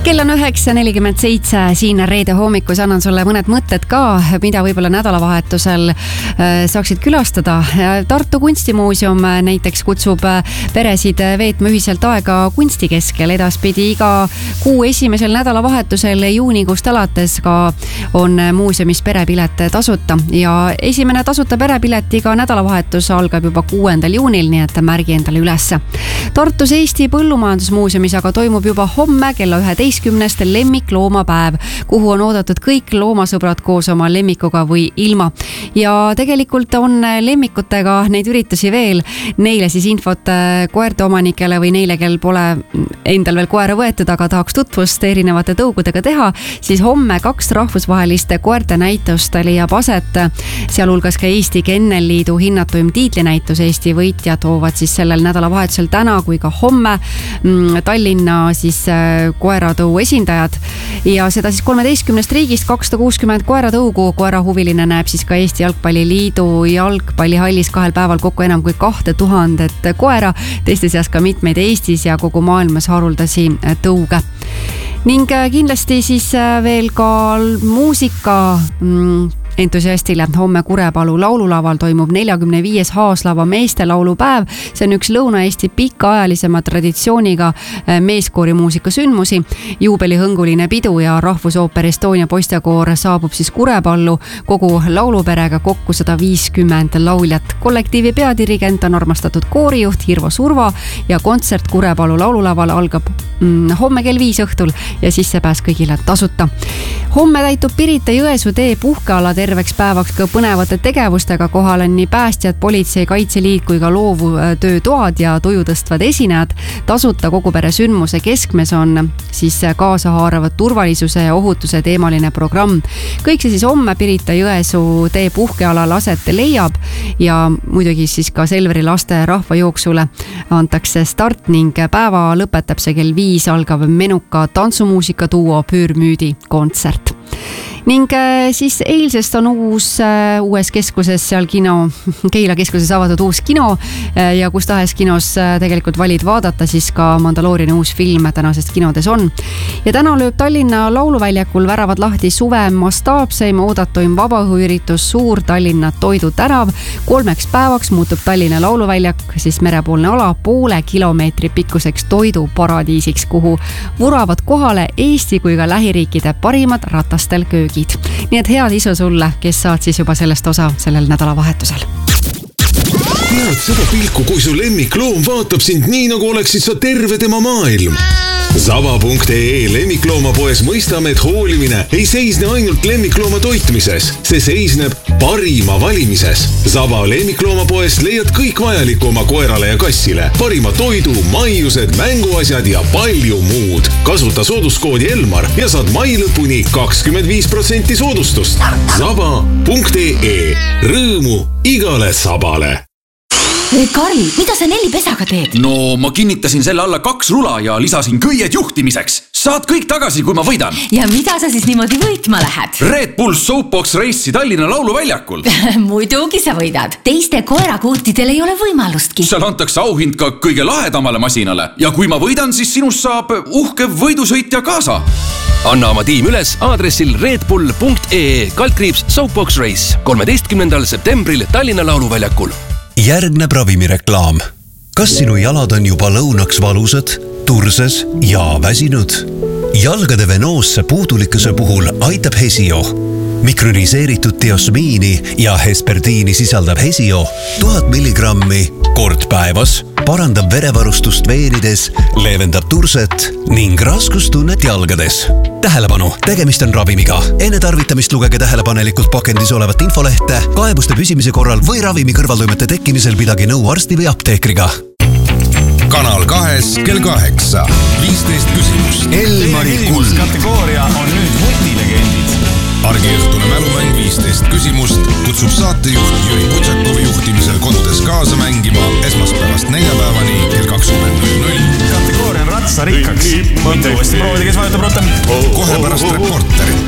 Kell on 9:47 siin reede hommikus. Annan sulle mõned mõtted ka, mida võib-olla nädalavahetusel saaksid külastada. Tartu Kunstimuuseum näiteks kutsub peresid veetma ühiselt aega kunstikeskel. Edaspidi iga kuu esimesel nädalavahetusel juunikuust alates ka on muuseumis perepilet tasuta. Ja esimene tasuta perepiletiga nädalavahetus algab juba 6. juunil, nii et märgi endale üles. Tartus Eesti Põllumajandusmuuseumis aga toimub juba homme kella 11. lemmikloomapäev, kuhu on oodatud kõik loomasõbrad koos oma lemmikuga või ilma. Ja tegelikult on lemmikutega neid üritusi veel. Neile siis infot koerte omanikele või neile, kel pole endal veel koera võetud, aga tahaks tutvust erinevate tõugudega teha, siis homme 2 rahvusvaheliste koerte näitust leiab aset, sealhulgas ka Eesti Kennelliidu hinnatuim tiitlinäitus. Eesti võitja toovad siis sellel nädalavahetusel täna kui ka homme Tallinna siis koeratõu esindajad ja seda siis 13 riigist 260 koeratõugu. Koerahuviline näeb siis ka Eesti Jalgpalliliidu jalgpallihallis 2 päeval kokku enam kui 2000 koera, teiste seas ka mitmeid Eestis ja kogu maailmas haruldasi tõuge. Ning kindlasti siis veel ka muusika entusiastile. Homme Kurepalu laululaval toimub 45. Haaslava meeste laulupäev. See on üks Lõuna-Eesti pikaajalisema traditsiooniga meeskoorimuusika sündmusi. Juubelihõnguline pidu ja Rahvusooper Estonia poistekoor saabub siis Kurepallu kogu lauluperega, kokku 150 lauljat. Kollektiivi peadirigent on armastatud koorijuht Hirvo Surva ja kontsert Kurepalu laululaval algab homme kell 5 õhtul ja sissepääs kõigile tasuta. Homme täitub Pirita Jõesuu tee puhkeala terveks päevaks ka põnevate tegevustega. Kohal on nii päästjad, politsei, kaitseliit kui ka loovtöötoad ja tuju tõstvad esinejad. Tasuta kogu pere sündmuse keskmes on siis kaasahaaravad turvalisuse ja ohutuse teemaline programm. Kõik see siis homme Pirita Jõesuu tee puhkealal aset leiab ja muidugi siis ka Selveri laste rahvajooksule antakse start ning päeva lõpetab see kell 5 algav menuka tantsumuusika duo Püürmüüdi kontsert. Ning siis eilsest on uues keskuses, seal Keila keskuses avatud uus kino ja kus tahes kinos tegelikult valid vaadata, siis ka Mandalooriani uus film tänasest kinodes on. Ja täna lööb Tallinna lauluväljakul väravad lahti suve mastaapseim oodatuim vabaõhuüritus Suur Tallinna toidutänav. 3 päevaks muutub Tallinna lauluväljak, siis merepoolne ala, poole kilomeetri pikkuseks toiduparadiisiks, kuhu vuravad kohale Eesti kui ka lähiriikide parimad ratastel köögid. Nii et head isu sulle, kes saad siis juba sellest osa sellel nädalavahetusel. Näed seda pilku, kui su lemmikloom vaatab sind nii, nagu oleksid sa terve tema maailm. Saba.ee lemmikloomapoes mõistame, et hoolimine ei seisne ainult lemmiklooma toitmises. See seisneb parima valimises. Saba lemmikloomapoes leiad kõik vajaliku oma koerale ja kassile. Parima toidu, maiused, mänguasjad ja palju muud. Kasuta sooduskoodi Elmar ja saad mai lõpuni 25% soodustust. Saba.ee. Rõõmu igale sabale. Karl, mida sa Nelli pesaga teed? No, ma kinnitasin selle alla 2 rula ja lisasin köied juhtimiseks. Saad kõik tagasi, kui ma võidan. Ja mida sa siis niimoodi võitma lähed? Red Bull Soapbox Race'i Tallinna lauluväljakul. Muidugi sa võidad. Teiste koerakuutidel ei ole võimalustki. Seal antakse auhind ka kõige lahedamale masinale. Ja kui ma võidan, siis sinust saab uhke võidusõitja kaasa. Anna oma tiim üles aadressil redbull.ee /Soapbox Race 13. septembril Tallinna lauluväljakul. Järgneb ravimireklaam. Kas sinu jalad on juba lõunaks valusad, turses ja väsinud? Jalgade venoosse puudulikkuse puhul aitab Hesio. Mikroniseeritud diosmiini ja hesperdiini sisaldav Hesio 1000 milligrammi kord päevas parandab verevarustust veenides, leevendab turset ning raskustunnet jalgades. Tähelepanu, tegemist on ravimiga. Enne tarvitamist lugege tähelepanelikult pakendis olevat infolehte, kaebuste püsimise korral või ravimi kõrvaltoimete tekkimisel pidage nõu arsti või apteekriga. Kanal 2 kell 8. 15 küsimust. Elmari kuld. Kategooria on nüüd multilegendid. Argiõhtune mälumäng 15 küsimust kutsub saatejuht Jüri Putsakovi juhtimisel kodudes kaasa mängima esmaspäevast neljapäevani kell 20.00. Kategooria on ratsarikkaks. Mitte uuesti proovida, kes vajutab rohkem. Kohe pärast reporterit.